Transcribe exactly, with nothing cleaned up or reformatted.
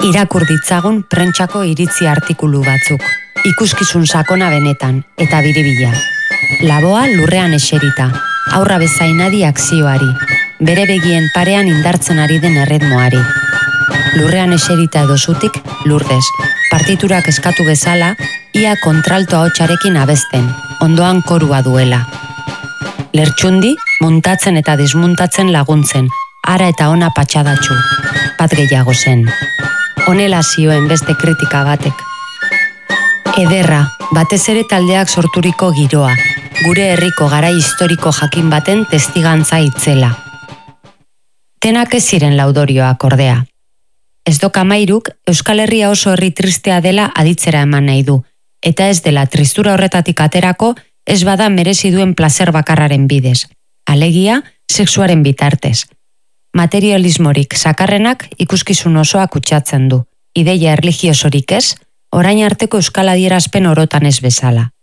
Irakur ditzagun prentsako iritzi artikulu batzuk, ikuskizun sakona benetan eta biribila. Laboa lurrean eserita, aurra bezain adi akzioari, bere begien parean indartzen ari den erritmoari. Lurrean eserita edo zutik, lurdez, partiturak eskatu bezala, ia kontralto ahotsarekin abesten, ondoan korua duela. Lertxundi, muntatzen eta dismuntatzen laguntzen, ara eta ona patxadatxu, bat gehiago zen. Honela zioen beste kritika batek. Ederra, batez ere taldeak sorturiko giroa, gure herriko garai historiko jakin baten testigantza itzela. Denak ez ziren laudorioak ordea. Ez doka mairuk, Euskal Herria oso herri tristea dela aditzera eman nahi du, eta ez dela tristura horretatik aterako ez bada merezi duen plazer bakarraren bidez, alegia sexuaren bitartez. Materialismorik sakarrenak ikuskizun osoa kutsatzen du, ideia erligiosorik ez, orain arteko euskal adierazpen orotan ez bezala.